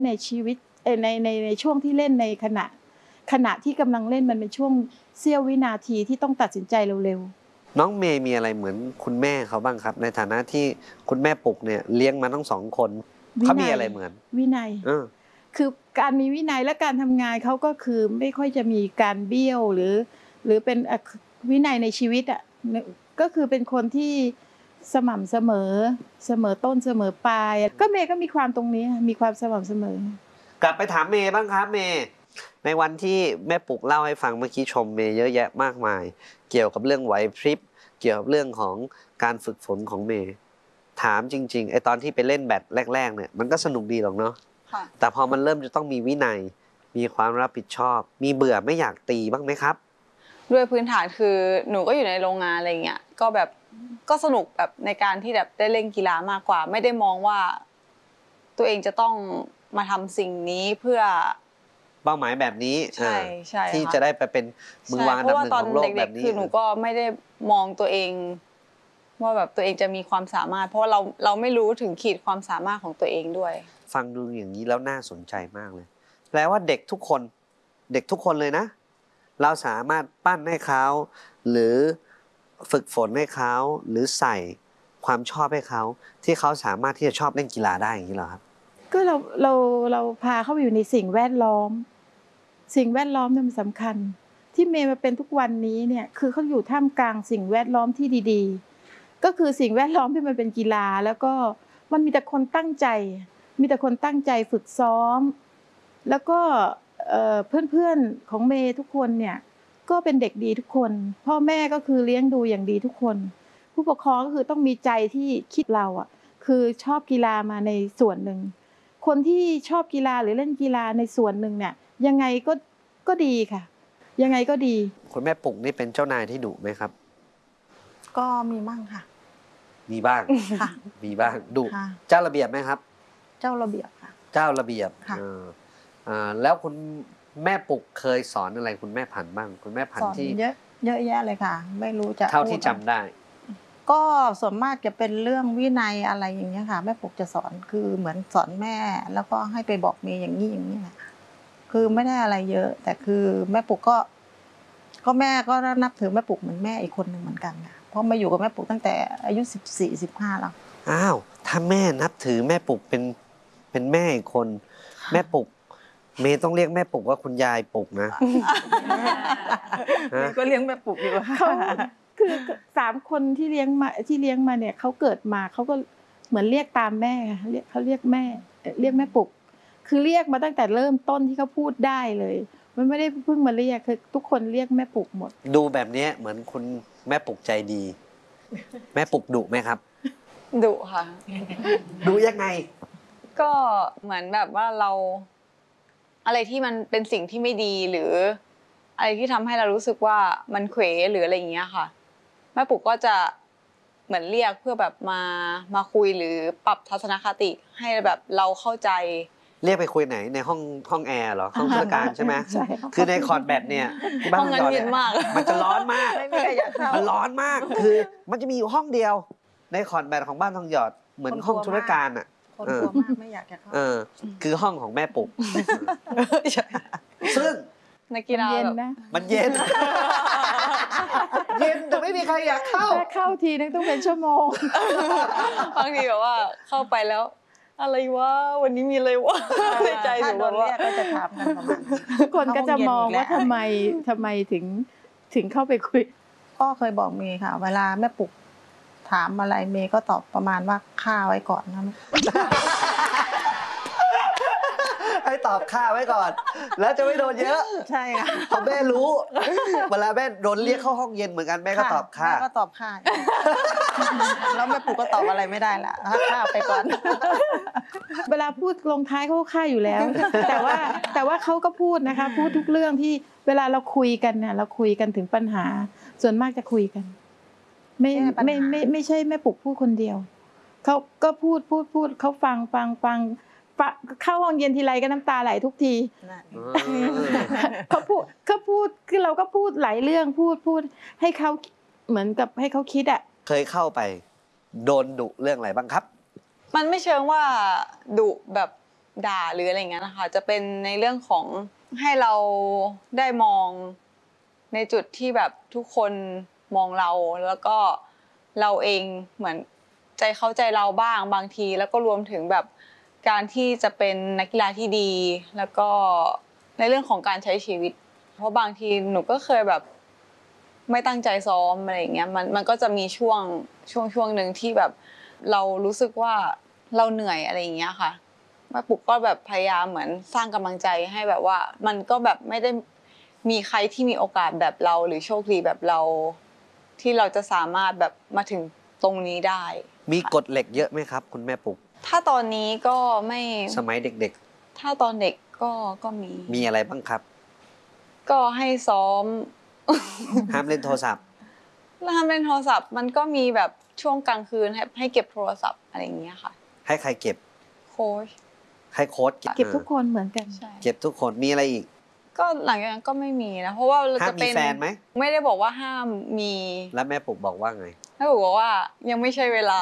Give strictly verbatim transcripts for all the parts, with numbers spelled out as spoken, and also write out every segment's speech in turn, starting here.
ในชีวิตในในในช่วงที่เล่นในขณะขณะที่กำลังเล่นมันเป็นช่วงเสี้ยววินาทีที่ต้องตัดสินใจเร็วๆน้องเมย์มีอะไรเหมือนคุณแม่เขาบ้างครับในฐานะที่คุณแม่ปุกเนี่ยเลี้ยงมาทั้งสองคนเขามีอะไรเหมือนวินัยคือการมีวินัยและการทำงานเขาก็คือไม่ค่อยจะมีการเบี้ยวหรือหรือเป็นวินัยในชีวิตอ่ะก็คือเป็นคนที่สม่ำเสมอเสมอต้นเสมอปลายก็เมย์ก็มีความตรงนี้มีความสม่ำเสมอกลับไปถามเมย์บ้างครับเมย์ในวันที่แม่ปุกเล่าให้ฟังเมื่อกี้ชมเมย์เยอะแยะมากมายเกี่ยวกับเรื่องไหวพริบเกี่ยวกับเรื่องของการฝึกฝนของเมย์ถามจริงๆไอตอนที่ไปเล่นแบดแรกๆเนี่ยมันก็สนุกดีหรอกเนาะแต่พอมันเริ่มจะต้องมีวินัยมีความรับผิดชอบมีเบื่อไม่อยากตีบ้างไหมครับด้วยพื้นฐานคือหนูก็อยู่ในโรงงานอะไรเงี้ยก็แบบก็สนุกแบบในการที่แบบได้เล่นกีฬามากกว่าไม่ได้มองว่าตัวเองจะต้องมาทำสิ่งนี้เพื่อเป้าหมายแบบนี้ใช่ใช่ที่จะได้ไปเป็นมือวางอันดับหนึ่งของโลกแบบนี้คือหนูก็ไม่ได้มองตัวเองว่าแบบตัวเองจะมีความสามารถเพราะว่าเราเราไม่รู้ถึงขีดความสามารถของตัวเองด้วยฟังดูอย่างนี้แล้วน่าสนใจมากเลยแปลว่าเด็กทุกคนเด็กทุกคนเลยนะเราสามารถปั้นให้เขาหรือฝึกฝนให้เขาหรือใส่ความชอบให้เขาที่เขาสามารถที่จะชอบเล่นกีฬาได้อย่างนี้เหรอครับก็เราเราเราพาเขาไปอยู่ในสิ่งแวดล้อมสิ่งแวดล้อมเนี่ยมันสำคัญที่เมย์มาเป็นทุกวันนี้เนี่ยคือเขาอยู่ท่ามกลางสิ่งแวดล้อมที่ดีๆก็คือสิ่งแวดล้อมที่มันเป็นกีฬาแล้วก็มันมีแต่คนตั้งใจมีแต่คนตั้งใจฝึกซ้อมแล้วก็เพื่อนๆของเมย์ทุกคนเนี่ยก็เป็นเด็กดีทุกคนพ่อแม่ก็คือเลี้ยงดูอย่างดีทุกคนผู้ปกครองก็คือต้องมีใจที่คิดเราอ่ะคือชอบกีฬามาในส่วนหนึ่งคนที่ชอบกีฬาหรือเล่นกีฬาในส่วนหนึ่งเนี่ยยังไงก็ก็ดีค่ะยังไงก็ดีคุณแม่ปุกนี่เป็นเจ้านายที่ดุไหมครับก็มีบ้างค่ะมีบ้างค่ะมีบ้างดุเจ้าระเบียบไหมครับเจ้าระเบียบค่ะเจ้าระเบียบค่ะแล้วคุณแม่ปุกเคยสอนอะไรคุณแม่ผันบ้างคุณแม่ผันที่เยอะเยอะแยะเลยค่ะไม่รู้จะเท่าที่จำได้ก็ส่วนมากจะเป็นเรื่องวินัยอะไรอย่างเงี้ยค่ะแม่ปุกจะสอนคือเหมือนสอนแม่แล้วก็ให้ไปบอกเมย์อย่างนี้อย่างนี้แหละคือไม่ได้อะไรเยอะแต่คือแม่ปุกก็ก็แม่ก็นับถือแม่ปุกเหมือนแม่อีกคนหนึ่งเหมือนกันค่ะเพราะมาอยู่กับแม่ปุกตั้งแต่อายุสิบสี่สิบห้าแล้วอ้าวถ้าแม่นับถือแม่ปุกเป็นเป็นแม่อีกคนแม่ปุกเมย์ต้องเรียกแม่ปุกว่าคุณยายปุกนะก็เลี้ยงแม่ปุกอยู่เขาคือสามคนที่เลี้ยงมาที่เลี้ยงมาเนี่ยเขาเกิดมาเขาก็เหมือนเรียกตามแม่เรียกเขาเรียกแม่เรียกแม่ปุกคือเรียกมาตั้งแต่เริ่มต้นที่เขาพูดได้เลยมันไม่ได้เพิ่งมาเรียกคือทุกคนเรียกแม่ปุกหมดดูแบบนี้เหมือนคุณแม่ปุกใจดีแม่ปุกดุไหมครับดุค่ะดุยังไงก็เหมือนแบบว่าเราอะไรที่มันเป็นสิ่งที่ไม่ดีหรืออะไรที่ทำให้เรารู้สึกว่ามันเขวหรืออะไรอย่างเงี้ยค่ะแม่ปุกก็จะเหมือนเรียกเพื่อแบบมามาคุยหรือปรับทัศนคติให้แบบเราเข้าใจเรียกไปคุยไหนในห้องห้องแอร์เหรอห้องราชการใช่ไหมใช่คือในคอร์ดแบดเนี่ยที่บ้านมันเย็นมากมันจะร้อนมากมันร้อนมากคือมันจะมีอยู่ห้องเดียวในคอร์ดแบดของบ้านทองหยอดเหมือนห้องธุรการอ่ะคนกลัวมากไม่อยากจะเข้าเออคือห้องของแม่ปุกซึ่งนักกีฬาเย็นนะมันเย็นเย็นแต่ไม่มีใครอยากเข้าเข้าทีนึงต้องเป็นชั่วโมงบางทีแบบว่าเข้าไปแล้วอะไรวะวันนี้มีอะไรวะในใจหนูว่าก็จะถามกันประมาณทุกคนก็จะมองว่าทำไมทำไมถึงถึงเข้าไปคุยก็เคยบอกเมย์ค่ะเวลาแม่ปุกถามอะไรเมย์ก็ตอบประมาณว่าฆ่าไว้ก่อนนะให้ตอบฆ่าไว้ก่อนแล้วจะไม่โดนเยอะใช่ค่ะพอแม่รู้เวลาแม่โดนเรียกเข้าห้องเย็นเหมือนกันแม่ก็ตอบฆ่าแม่ก็ตอบฆ่าแล้วแม่ปุกก็ตอบอะไรไม่ได้ละฆ่าไปก่อนเวลาพูดลงท้ายเขาฆ่าอยู่แล้วแต่ว่าแต่ว่าเขาก็พูดนะคะพูดทุกเรื่องที่เวลาเราคุยกันเนี่ยเราคุยกันถึงปัญหาส่วนมากจะคุยกันไม่ไม่ไม่ไม่ใช่แม่ปุกพูดคนเดียวเขาก็พูดพูดพูดเขาฟังฟังฟังเข้าห้องเย็นทีไรก็น้ำตาไหลทุกทีเขาพูดเขาพูดคือเราก็พูดหลายเรื่องพูดพูดให้เขาเหมือนกับให้เขาคิดอ่ะเคยเข้าไปโดนดุเรื่องอะไรบ้างครับมันไม่เชิงว่าดุแบบด่าหรืออะไรเงี้ยนะคะจะเป็นในเรื่องของให้เราได้มองในจุดที่แบบทุกคนมองเราแล้วก็เราเองเหมือนใจเข้าใจเราบ้างบางทีแล้วก็รวมถึงแบบการที่จะเป็นนักกีฬาที่ดีแล้วก็ในเรื่องของการใช้ชีวิตเพราะบางทีหนูก็เคยแบบไม่ตั้งใจซ้อมอะไรอย่างเงี้ยมันมันก็จะมีช่วงช่วงช่วงหนึ่งที่แบบเรารู้สึกว่าเราเหนื่อยอะไรอย่างเงี้ยค่ะแม่ปุกก็แบบพยายามเหมือนสร้างกำลังใจให้แบบว่ามันก็แบบไม่ได้มีใครที่มีโอกาสแบบเราหรือโชคดีแบบเราที่เราจะสามารถแบบมาถึงตรงนี้ได้มีกฎเหล็กเยอะไหมครับคุณแม่ปุกถ้าตอนนี้ก็ไม่สมัยเด็กถ้าตอนเด็กก็ก็มีๆ มีอะไรบ้างครับก็ให้ซ้อมห้ามเล่นโทรศัพท์แล้วทำเล่นโทรศัพท์มันก็มีแบบช่วงกลางคืนให้ให้เก็บโทรศัพท์อะไรอย่างเงี้ยค่ะให้ใครเก็บโค้ชให้โค้ชเก็บทุกคนเหมือนกันใช่เก็บทุกคนมีอะไรอีกก็หลังจากนั้นก็ไม่มีนะเพราะว่าเราห้ามจะมีเป็นแฟนไหมไม่ได้บอกว่าห้ามมีแล้วแม่ปุกบอกว่าไงแม่บอกว่ายังไม่ใช่เวลา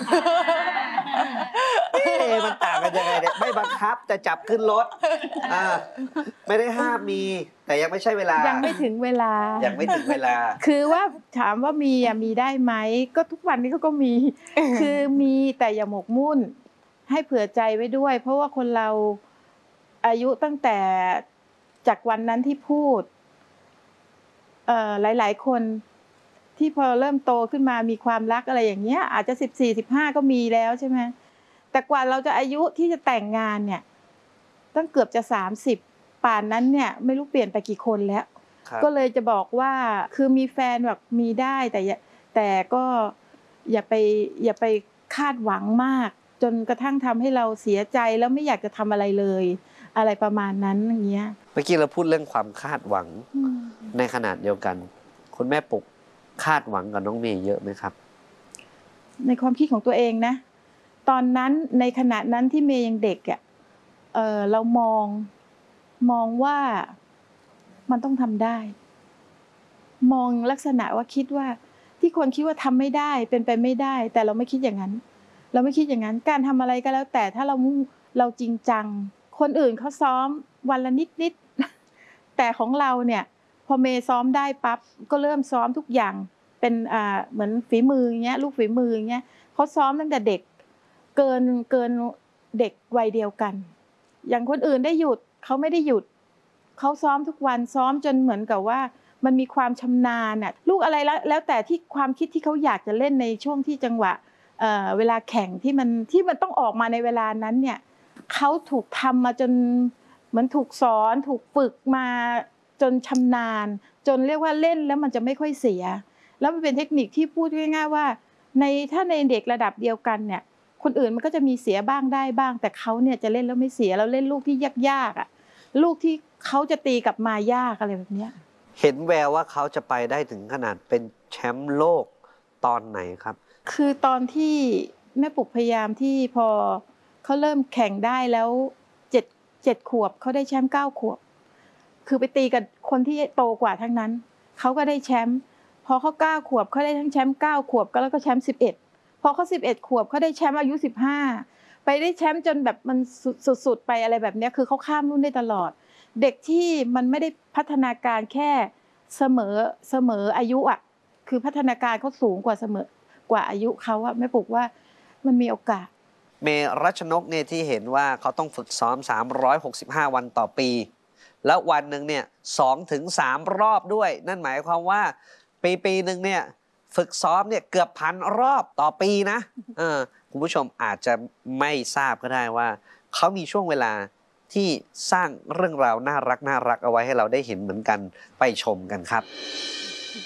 เอ๊ะมันต่างกันยังไงเนี่ยไม่บังคับแต่จับขึ้นรถอ่าไม่ได้ห้ามมี แต่ยังไม่ใช่เวลายังไม่ถึงเวลายังไม่ถึงเวลาคือว่าถามว่ามีอะมีได้ไหมก็ทุกวันนี้เขาก็มี คือมีแต่อย่าหมกมุ่นให้เผื่อใจไว้ด้วย เพราะว่าคนเราอายุตั้งแต่จากวันนั้นที่พูดเอ่อหลาย ๆ คนที่พอเริ่มโตขึ้นมามีความรักอะไรอย่างเงี้ยอาจจะสิบสี่สิบห้าก็มีแล้วใช่ไหมแต่กว่าเราจะอายุที่จะแต่งงานเนี่ยตั้งเกือบจะสามสิบป่านนั้นเนี่ยไม่รู้เปลี่ยนไปกี่คนแล้วครับก็เลยจะบอกว่าคือมีแฟนแบบมีได้แต่อย่าแต่ก็อย่าไปอย่าไปคาดหวังมาก จนกระทั่งทำให้เราเสียใจแล้วไม่อยากจะทำอะไรเลย อะไรประมาณนั้นอย่างเงี้ยเมื่อกี้เราพูดเรื่องความคาดหวังอืมในขนาดเดียวกัน คุณแม่ปุกคาดหวังกับน้องเมย์เยอะไหมครับในความคิดของตัวเองนะ ตอนนั้นในขณะนั้นที่เมย์ยังเด็กอ่ะเออเรามองมองว่ามันต้องทำได้ มองลักษณะว่าคิดว่าที่คนคิดว่าทำไม่ได้เป็นไปไม่ได้ แต่เราไม่คิดอย่างนั้น เราไม่คิดอย่างนั้น การทำอะไรก็แล้ว แต่ถ้าเรามุ่งเราจริงจัง คนอื่นเขาซ้อมวันละนิดนิด แต่ของเราเนี่ย พอเมย์ซ้อมได้ปั๊บก็เริ่มซ้อมทุกอย่างเป็นอ่าเหมือนฝีมืออย่างเงี้ยลูกฝีมืออย่างเงี้ยเขาซ้อมตั้งแต่เด็กเกินเกินเด็กวัยเดียวกัน อย่างคนอื่นได้หยุดเขาไม่ได้หยุดเขาซ้อมทุกวันซ้อมจนเหมือนกับว่ามันมีความชำนาญน่ะลูกอะไรแล้วแล้วแต่ที่ความคิดที่เขาอยากจะเล่นในช่วงที่จังหวะเอ่อเวลาแข่งที่มันที่มันต้องออกมาในเวลานั้นเนี่ยเขาถูกทำมาจนเหมือนถูกสอนถูกฝึกมาจนชำนาญจนเรียกว่าเล่นแล้วมันจะไม่ค่อยเสียแล้วมันเป็นเทคนิคที่พูดง่ายๆว่าในถ้าในเด็กระดับเดียวกันเนี่ยคนอื่นมันก็จะมีเสียบ้างได้บ้างแต่เขาเนี่ยจะเล่นแล้วไม่เสียแล้วเล่นลูกที่ยากๆอ่ะลูกที่เขาจะตีกลับมายากอะไรแบบเนี้ยเห็นแววว่าเขาจะไปได้ถึงขนาดเป็นแชมป์โลกตอนไหนครับคือตอนที่แม่ปุกพยายามที่พอเขาเริ่มแข่งได้แล้วเจ็ดเจ็ดขวบเขาได้แชมป์เก้าขวบคือไปตีกับคนที่โตกว่าทั้งนั้นเขาก็ได้แชมป์พอเขาเก้าขวบเขาได้ทั้งแชมป์เก้าขวบก็แล้วก็แชมป์สิบเอ็ดพอเขาสิบเอ็ดขวบเขาได้แชมป์อายุสิบห้าไปได้แชมป์จนแบบมันสุดๆไปอะไรแบบนี้คือเขาข้ามรุ่นได้ตลอดเด็กที่มันไม่ได้พัฒนาการแค่เสมอเสมออายุอ่ะคือพัฒนาการเขาสูงกว่าเสมอกว่าอายุเขาอะแม่ปุกว่ามันมีโอกาสเมรัชนกเนี่ยที่เห็นว่าเขาต้องฝึกซ้อมสามร้อยหกสิบห้าวันต่อปี แล้ววันหนึ่งเนี่ยสองถึงสามรอบด้วย นั่นหมายความว่าปีปีหนึ่งเนี่ยฝึกซ้อมเนี่ยเกือบพันรอบต่อปีนะเออคุณผู้ชมอาจจะไม่ทราบก็ได้ว่าเขามีช่วงเวลาที่สร้างเรื่องราวน่ารักน่ารักเอาไว้ให้เราได้เห็นเหมือนกันไปชมกันครับ